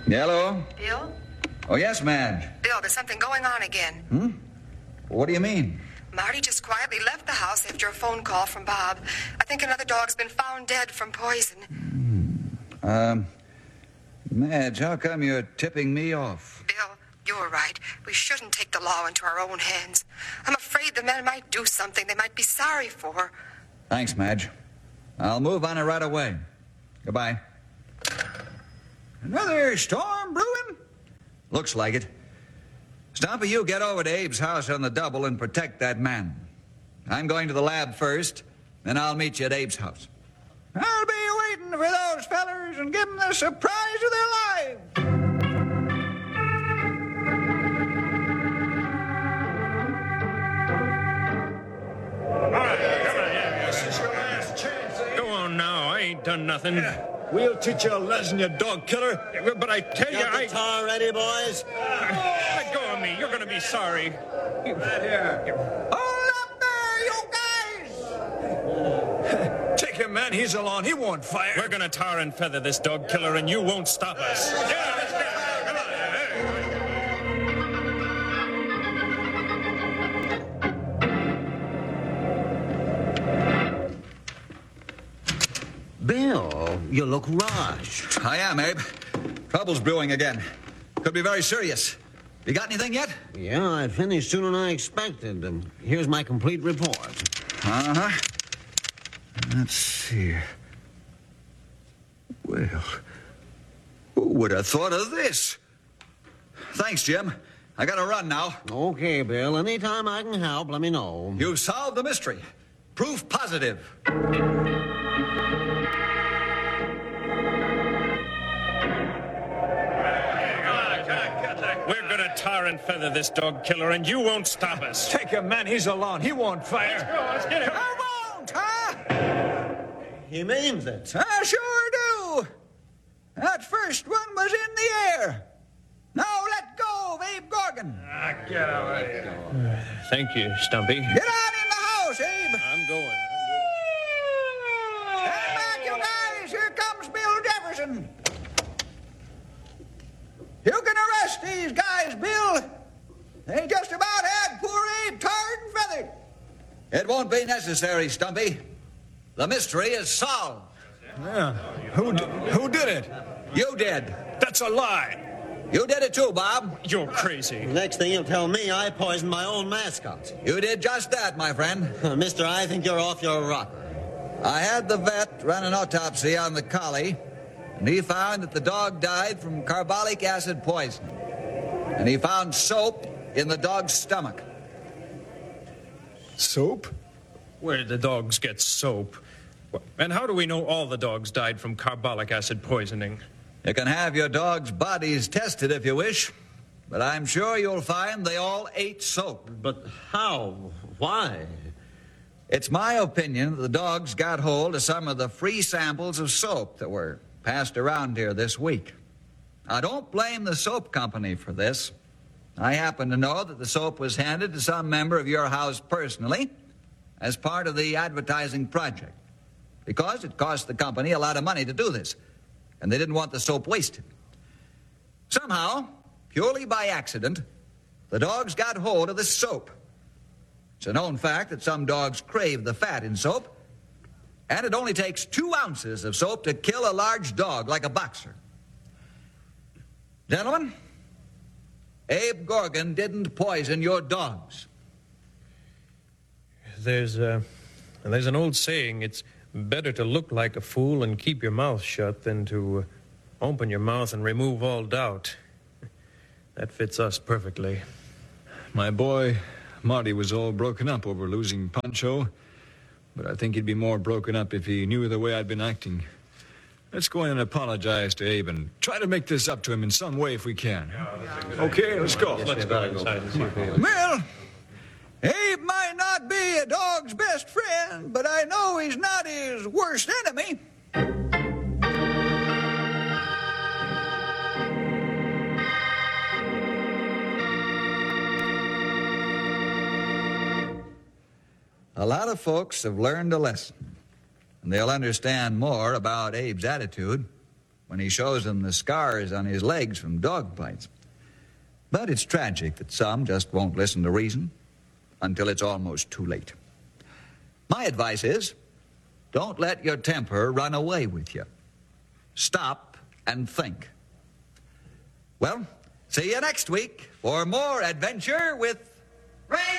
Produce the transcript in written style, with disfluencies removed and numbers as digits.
Hello? Bill? Oh, yes, Madge. Bill, there's something going on again. What do you mean? Marty just quietly left the house after a phone call from Bob. I think another dog's been found dead from poison. Madge, how come you're tipping me off? Bill, you're right. We shouldn't take the law into our own hands. I'm afraid the men might do something they might be sorry for. Thanks, Madge. I'll move on it right away. Goodbye. Another storm brewing? Looks like it. Stumpy, you get over to Abe's house on the double and protect that man. I'm going to the lab first, then I'll meet you at Abe's house. I'll be waiting for those fellers and give them the surprise of their lives. Go on now, I ain't done nothing. We'll teach you a lesson, you dog killer. But I tell you, Got the tar ready, boys? Let go of me. You're gonna be sorry. Right here. Hold up there, you guys! Take him, man. He's alone. He won't fire. We're gonna tar and feather this dog killer, and you won't stop us. Yeah, let's go. Come on. Bill, you look rushed. I am, Abe. Trouble's brewing again. Could be very serious. You got anything yet? Yeah, I finished sooner than I expected. Here's my complete report. Uh-huh. Let's see. Well, who would have thought of this? Thanks, Jim. I gotta run now. Okay, Bill. Anytime I can help, let me know. You've solved the mystery. Proof positive. We're gonna tar and feather this dog killer, and you won't stop us. Take him, man. He's alone. He won't fire. Let's get him. I won't, huh? He means it. I sure do. That first one was in the air. Now let go of Abe Gorgon. Get away. Thank you, Stumpy. Get on in the house, Abe. I'm going. Stand back, you guys. Here comes Bill Jefferson. You can arrest these guys, Bill. They just about had poor Abe tarred and feathered. It won't be necessary, Stumpy. The mystery is solved. Yeah. Who did it? You did. That's a lie. You did it too, Bob. You're crazy. Next thing you'll tell me I poisoned my own mascot. You did just that, my friend. Mister, I think you're off your rocker. I had the vet run an autopsy on the collie, and he found that the dog died from carbolic acid poisoning. And he found soap in the dog's stomach. Soap? Where did the dogs get soap? And how do we know all the dogs died from carbolic acid poisoning? You can have your dog's bodies tested if you wish, but I'm sure you'll find they all ate soap. But how? Why? It's my opinion that the dogs got hold of some of the free samples of soap that were passed around here this week. I don't blame the soap company for this. I happen to know that the soap was handed to some member of your house personally as part of the advertising project, because it cost the company a lot of money to do this, and they didn't want the soap wasted. Somehow, purely by accident, the dogs got hold of this soap. It's a known fact that some dogs crave the fat in soap, and it only takes 2 ounces of soap to kill a large dog like a boxer. Gentlemen, Abe Gorgon didn't poison your dogs. There's an old saying, it's better to look like a fool and keep your mouth shut than to open your mouth and remove all doubt. That fits us perfectly. My boy, Marty, was all broken up over losing Pancho, but I think he'd be more broken up if he knew the way I'd been acting. Let's go in and apologize to Abe and try to make this up to him in some way if we can. Okay, let's go. Let's go inside and see if he... Well, Abe might not be a dog's best friend, but I know he's not his worst enemy. A lot of folks have learned a lesson, and they'll understand more about Abe's attitude when he shows them the scars on his legs from dog bites. But it's tragic that some just won't listen to reason until it's almost too late. My advice is, don't let your temper run away with you. Stop and think. Well, see you next week for more adventure with Ray